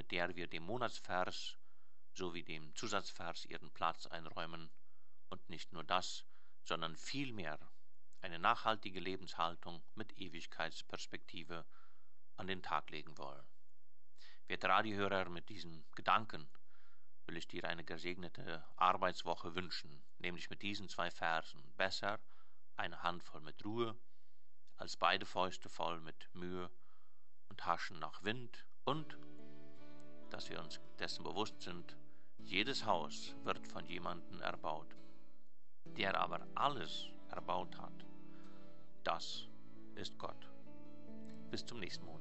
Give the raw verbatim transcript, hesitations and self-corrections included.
mit der wir dem Monatsvers sowie dem Zusatzvers ihren Platz einräumen und nicht nur das, sondern vielmehr eine nachhaltige Lebenshaltung mit Ewigkeitsperspektive an den Tag legen wollen. Werte Radiohörer, mit diesen Gedanken will ich dir eine gesegnete Arbeitswoche wünschen, nämlich mit diesen zwei Versen. Besser eine Handvoll mit Ruhe, als beide Fäuste voll mit Mühe und Haschen nach Wind, und dass wir uns dessen bewusst sind, jedes Haus wird von jemandem erbaut, der aber alles erbaut hat. Das ist Gott. Bis zum nächsten Monat.